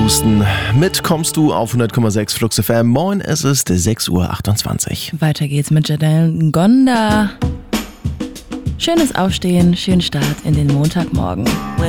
boosten. Mit kommst du auf 100,6 Flux FM. Moin, es ist 6:28 Uhr. Weiter geht's mit Janelle Ngonda. Schönes Aufstehen, schönen Start in den Montagmorgen.